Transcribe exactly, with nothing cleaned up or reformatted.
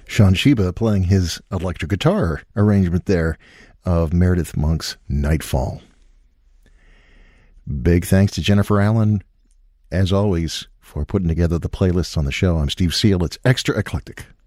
Sean Sheba playing his electric guitar arrangement there of Meredith Monk's Nightfall. Big thanks to Jennifer Allen, as always, for putting together the playlists on the show. I'm Steve Seal. It's Extra Eclectic.